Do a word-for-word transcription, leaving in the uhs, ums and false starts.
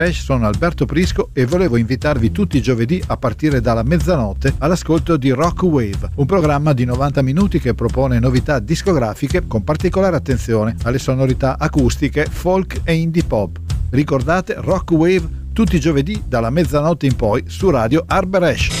Sono Alberto Prisco e volevo invitarvi tutti i giovedì a partire dalla mezzanotte all'ascolto di Rock Wave, un programma di novanta minuti che propone novità discografiche con particolare attenzione alle sonorità acustiche, folk e indie pop. Ricordate Rock Wave tutti i giovedì dalla mezzanotte in poi su Radio Arbor Ash.